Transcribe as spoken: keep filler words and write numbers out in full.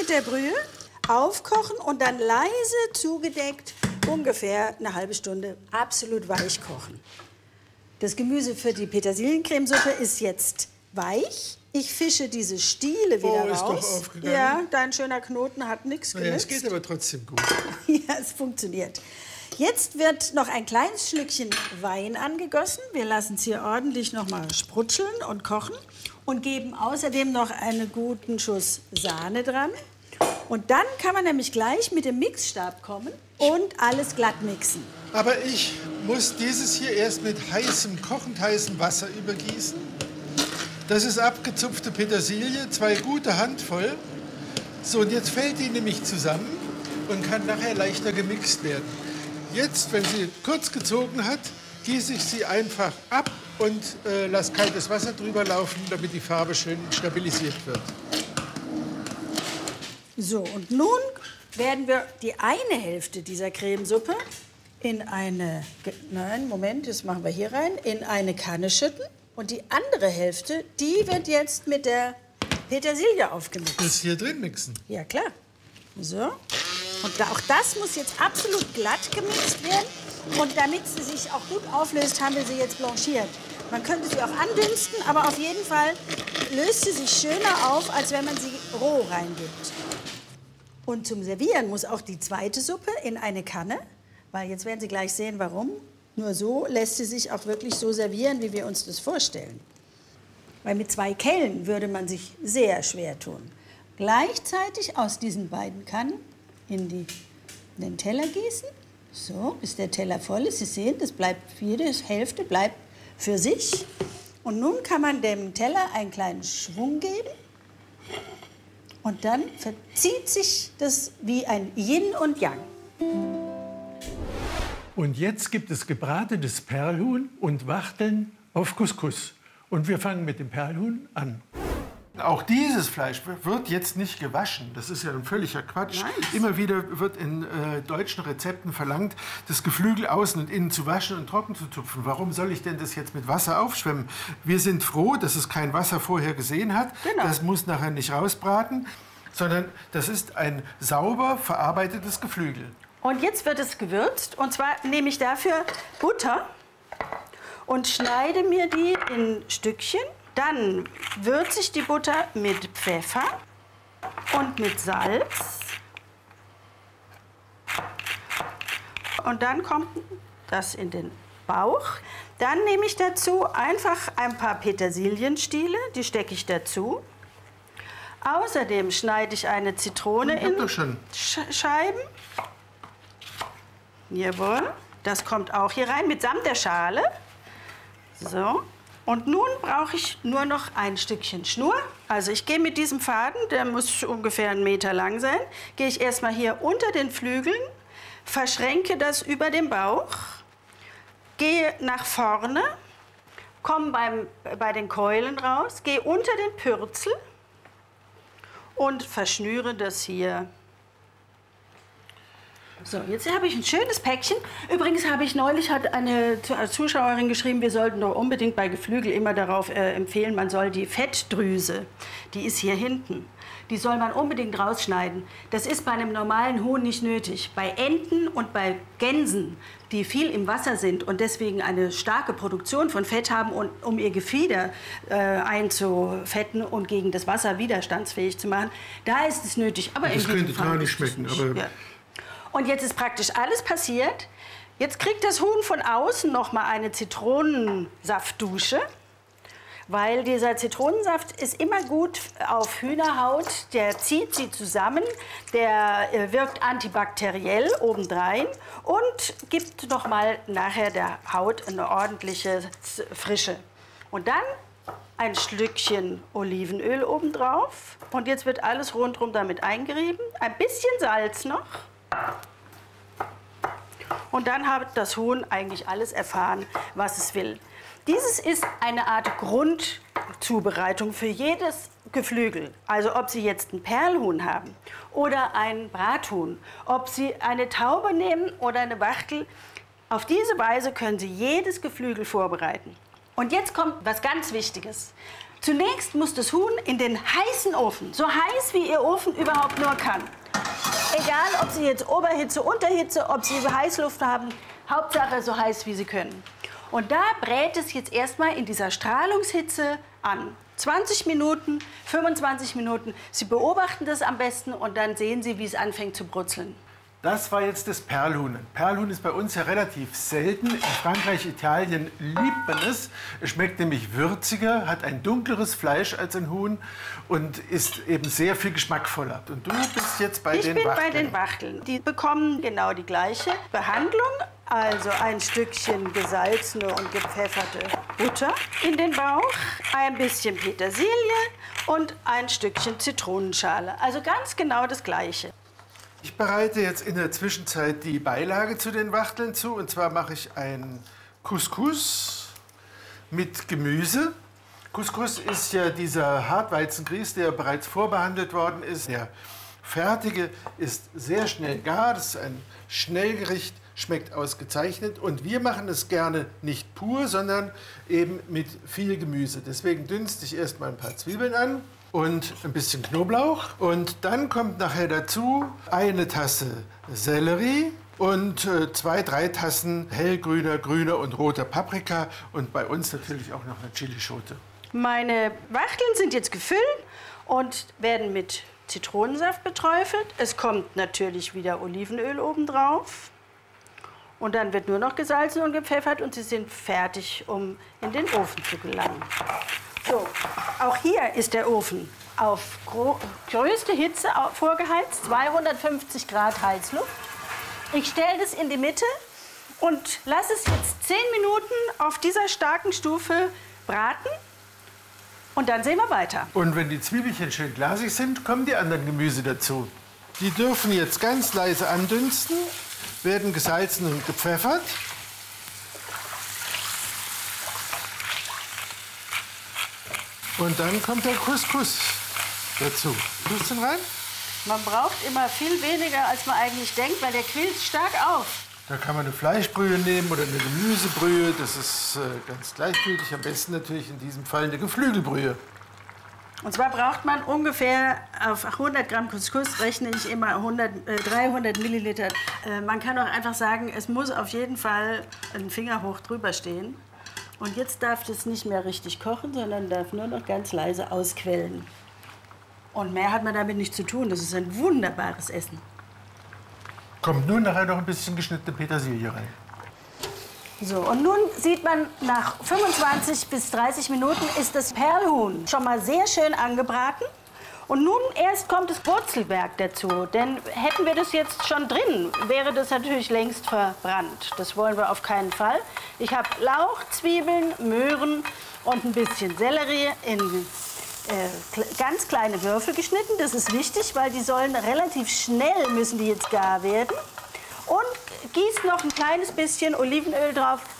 mit der Brühe, aufkochen und dann leise zugedeckt ungefähr eine halbe Stunde absolut weich kochen. Das Gemüse für die Petersiliencremesuppe ist jetzt weich. Ich fische diese Stiele wieder oh, ist raus. Doch aufgegangen. Ja, dein schöner Knoten hat nichts naja, genützt. Es geht aber trotzdem gut. Ja, es funktioniert. Jetzt wird noch ein kleines Schlückchen Wein angegossen. Wir lassen es hier ordentlich noch mal sprutzeln und kochen und geben außerdem noch einen guten Schuss Sahne dran. Und dann kann man nämlich gleich mit dem Mixstab kommen und alles glatt mixen. Aber ich muss dieses hier erst mit heißem, kochend heißem Wasser übergießen. Das ist abgezupfte Petersilie, zwei gute Handvoll. So, und jetzt fällt die nämlich zusammen und kann nachher leichter gemixt werden. Jetzt, wenn sie kurz gezogen hat, gieße ich sie einfach ab und äh, lasse kaltes Wasser drüber laufen, damit die Farbe schön stabilisiert wird. So, und nun werden wir die eine Hälfte dieser Cremesuppe in eine, nein, Moment, das machen wir hier rein, in eine Kanne schütten. Und die andere Hälfte, die wird jetzt mit der Petersilie aufgemixt. Das hier drin mixen? Ja, klar. So. Und auch das muss jetzt absolut glatt gemixt werden. Und damit sie sich auch gut auflöst, haben wir sie jetzt blanchiert. Man könnte sie auch andünsten, aber auf jeden Fall löst sie sich schöner auf, als wenn man sie roh reingibt. Und zum Servieren muss auch die zweite Suppe in eine Kanne, weil jetzt werden Sie gleich sehen, warum. Nur so lässt sie sich auch wirklich so servieren, wie wir uns das vorstellen. Weil mit zwei Kellen würde man sich sehr schwer tun. Gleichzeitig aus diesen beiden Kannen in, die, in den Teller gießen. So, bis der Teller voll ist. Sie sehen, das bleibt, jede Hälfte bleibt für sich. Und nun kann man dem Teller einen kleinen Schwung geben. Und dann verzieht sich das wie ein Yin und Yang. Und jetzt gibt es gebratenes Perlhuhn und Wachteln auf Couscous. Und wir fangen mit dem Perlhuhn an. Auch dieses Fleisch wird jetzt nicht gewaschen. Das ist ja ein völliger Quatsch. Nein. Immer wieder wird in äh, deutschen Rezepten verlangt, das Geflügel außen und innen zu waschen und trocken zu tupfen. Warum soll ich denn das jetzt mit Wasser aufschwemmen? Wir sind froh, dass es kein Wasser vorher gesehen hat. Genau. Das muss nachher nicht rausbraten, sondern das ist ein sauber verarbeitetes Geflügel. Und jetzt wird es gewürzt. Und zwar nehme ich dafür Butter und schneide mir die in Stückchen. Dann würze ich die Butter mit Pfeffer und mit Salz. Und dann kommt das in den Bauch. Dann nehme ich dazu einfach ein paar Petersilienstiele, die stecke ich dazu. Außerdem schneide ich eine Zitrone in Sch- Scheiben. Jawohl, das kommt auch hier rein, mitsamt der Schale. So. Und nun brauche ich nur noch ein Stückchen Schnur. Also ich gehe mit diesem Faden, der muss ungefähr einen Meter lang sein, gehe ich erstmal hier unter den Flügeln, verschränke das über den Bauch, gehe nach vorne, komme beim, bei den Keulen raus, gehe unter den Pürzel und verschnüre das hier. So, jetzt habe ich ein schönes Päckchen. Übrigens habe ich neulich, hat eine Zuschauerin geschrieben, wir sollten doch unbedingt bei Geflügel immer darauf äh, empfehlen, man soll die Fettdrüse, die ist hier hinten, die soll man unbedingt rausschneiden. Das ist bei einem normalen Huhn nicht nötig. Bei Enten und bei Gänsen, die viel im Wasser sind und deswegen eine starke Produktion von Fett haben, und, um ihr Gefieder äh, einzufetten und gegen das Wasser widerstandsfähig zu machen, da ist es nötig. Aber das könnte gar nicht schmecken. Aber ja. Und jetzt ist praktisch alles passiert. Jetzt kriegt das Huhn von außen noch mal eine Zitronensaftdusche, weil dieser Zitronensaft ist immer gut auf Hühnerhaut. Der zieht sie zusammen, der äh, wirkt antibakteriell obendrein und gibt noch mal nachher der Haut eine ordentliche Frische. Und dann ein Stückchen Olivenöl obendrauf. Und jetzt wird alles rundherum damit eingerieben. Ein bisschen Salz noch. Und dann hat das Huhn eigentlich alles erfahren, was es will. Dieses ist eine Art Grundzubereitung für jedes Geflügel. Also ob Sie jetzt ein Perlhuhn haben oder ein Brathuhn, ob Sie eine Taube nehmen oder eine Wachtel. Auf diese Weise können Sie jedes Geflügel vorbereiten. Und jetzt kommt was ganz Wichtiges. Zunächst muss das Huhn in den heißen Ofen, so heiß wie Ihr Ofen überhaupt nur kann. Egal, ob Sie jetzt Oberhitze, Unterhitze, ob Sie Heißluft haben, Hauptsache so heiß, wie Sie können. Und da brät es jetzt erstmal in dieser Strahlungshitze an. zwanzig Minuten, fünfundzwanzig Minuten. Sie beobachten das am besten und dann sehen Sie, wie es anfängt zu brutzeln. Das war jetzt das Perlhuhn. Perlhuhn ist bei uns ja relativ selten. In Frankreich, Italien liebt man es. Es schmeckt nämlich würziger, hat ein dunkleres Fleisch als ein Huhn und ist eben sehr viel geschmackvoller. Und du bist jetzt bei ich den bin Wachteln. bei den Wachteln. Die bekommen genau die gleiche Behandlung. Also ein Stückchen gesalzene und gepfefferte Butter in den Bauch, ein bisschen Petersilie und ein Stückchen Zitronenschale. Also ganz genau das Gleiche. Ich bereite jetzt in der Zwischenzeit die Beilage zu den Wachteln zu. Und zwar mache ich ein Couscous mit Gemüse. Couscous ist ja dieser Hartweizengrieß, der bereits vorbehandelt worden ist. Der fertige ist sehr schnell gar. Das ist ein Schnellgericht, schmeckt ausgezeichnet. Und wir machen es gerne nicht pur, sondern eben mit viel Gemüse. Deswegen dünste ich erst mal ein paar Zwiebeln an. Und ein bisschen Knoblauch. Und dann kommt nachher dazu eine Tasse Sellerie und äh, zwei, drei Tassen hellgrüner, grüner und roter Paprika. Und bei uns natürlich auch noch eine Chilischote. Meine Wachteln sind jetzt gefüllt und werden mit Zitronensaft beträufelt. Es kommt natürlich wieder Olivenöl obendrauf. Und dann wird nur noch gesalzen und gepfeffert und sie sind fertig, um in den Ofen zu gelangen. So, auch hier ist der Ofen auf größte Hitze vorgeheizt, zweihundertfünfzig Grad Heißluft. Ich stelle das in die Mitte und lasse es jetzt zehn Minuten auf dieser starken Stufe braten. Und dann sehen wir weiter. Und wenn die Zwiebelchen schön glasig sind, kommen die anderen Gemüse dazu. Die dürfen jetzt ganz leise andünsten, werden gesalzen und gepfeffert. Und dann kommt der Couscous dazu. Tust du ihn rein? Man braucht immer viel weniger, als man eigentlich denkt, weil der quillt stark auf. Da kann man eine Fleischbrühe nehmen oder eine Gemüsebrühe. Das ist äh, ganz gleichgültig. Am besten natürlich in diesem Fall eine Geflügelbrühe. Und zwar braucht man ungefähr auf hundert Gramm Couscous rechne ich immer hundert, äh, dreihundert Milliliter. Äh, man kann auch einfach sagen, es muss auf jeden Fall ein Finger hoch drüber stehen. Und jetzt darf das nicht mehr richtig kochen, sondern darf nur noch ganz leise ausquellen. Und mehr hat man damit nicht zu tun. Das ist ein wunderbares Essen. Kommt nun nachher noch ein bisschen geschnittene Petersilie rein. So, und nun sieht man, nach fünfundzwanzig bis dreißig Minuten ist das Perlhuhn schon mal sehr schön angebraten. Und nun erst kommt das Wurzelwerk dazu. Denn hätten wir das jetzt schon drin, wäre das natürlich längst verbrannt. Das wollen wir auf keinen Fall. Ich habe Lauch, Zwiebeln, Möhren und ein bisschen Sellerie in äh, ganz kleine Würfel geschnitten. Das ist wichtig, weil die sollen relativ schnell, müssen die jetzt gar werden. Und gießt noch ein kleines bisschen Olivenöl drauf.